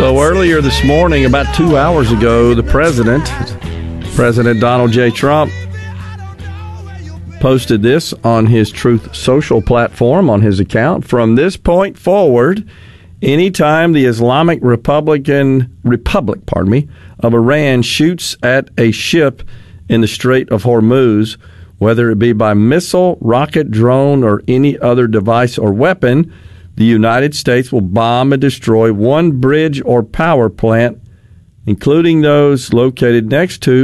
So earlier this morning, about 2 hours ago, the President Donald J. Trump, posted this on his Truth Social platform on his account. From this point forward, anytime the Islamic Republic of Iran shoots at a ship in the Strait of Hormuz, whether it be by missile, rocket, drone, or any other device or weapon, the United States will bomb and destroy one bridge or power plant, including those located next to